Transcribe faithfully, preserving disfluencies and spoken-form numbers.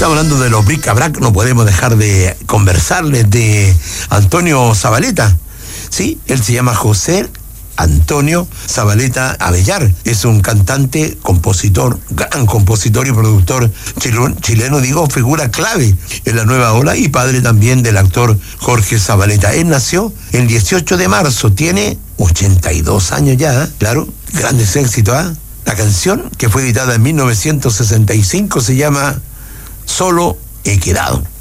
Estamos hablando de los bric-a-brac, no podemos dejar de conversarles de Antonio Zabaleta. Sí, él se llama José Antonio Zabaleta Abellar. Es un cantante, compositor, gran compositor y productor chileno, chileno, digo, figura clave en la nueva ola y padre también del actor Jorge Zabaleta. Él nació el dieciocho de marzo, tiene ochenta y dos años ya, ¿eh? Claro, grandes éxitos, ¿eh? La canción, que fue editada en mil novecientos sesenta y cinco, se llama Solo he quedado.